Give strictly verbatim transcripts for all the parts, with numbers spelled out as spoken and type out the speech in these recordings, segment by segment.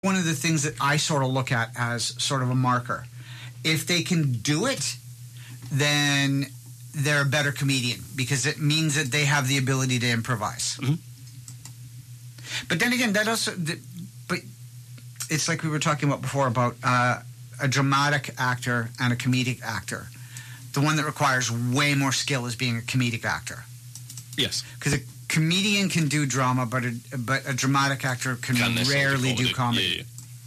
one of the things that I sort of look at as sort of a marker. If they can do it, then they're a better comedian because it means that they have the ability to improvise. Mm-hmm. But then again, that also, but it's like we were talking about before about uh, a dramatic actor and a comedic actor. The one that requires way more skill is being a comedic actor. Yes. Because a comedian can do drama, but a, but a dramatic actor can rarely do comedy. Yeah,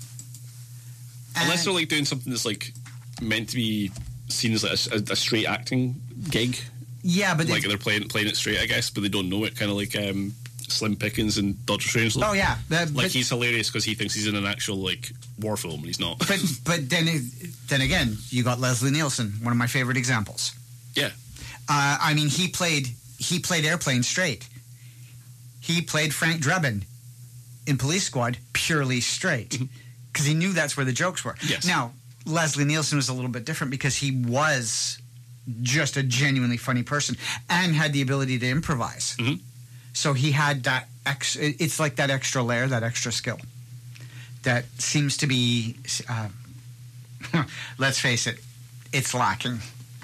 yeah. Unless they're like doing something that's like meant to be seen as like a, a straight acting gig. Yeah, but like they're playing playing it straight, I guess, but they don't know it. Kind of like um, Slim Pickens and Doctor Strangelove. Oh yeah, uh, like he's hilarious because he thinks he's in an actual like war film and he's not. But but then then again, you got Leslie Nielsen, one of my favorite examples. Yeah, uh, I mean he played he played Airplane straight. He played Frank Drebin in Police Squad purely straight because mm-hmm. he knew that's where the jokes were. Yes. Now, Leslie Nielsen was a little bit different because he was just a genuinely funny person and had the ability to improvise. Mm-hmm. So he had that ex- it's like that extra layer, that extra skill that seems to be, uh, let's face it, it's lacking.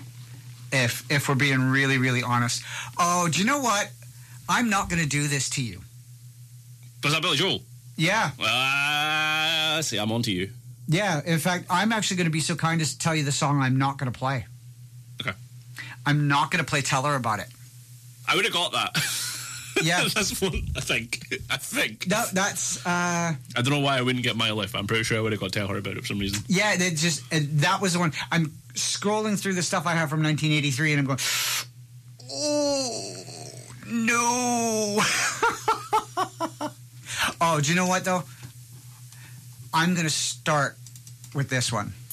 If if we're being really, really honest. Oh, do you know what? I'm not going to do this to you. Was that Billy Joel? Yeah. Ah, uh, see, I'm on to you. Yeah. In fact, I'm actually going to be so kind as to tell you the song I'm not going to play. Okay. I'm not going to play Tell Her About It. I would have got that. Yeah. That's one, I think. I think. No, that's... Uh, I don't know why I wouldn't get My Life. I'm pretty sure I would have got Tell Her About It for some reason. Yeah, that just... Uh, that was the one. I'm scrolling through the stuff I have from nineteen eighty-three and I'm going... Oh... No. Oh, do you know what, though? I'm going to start with this one.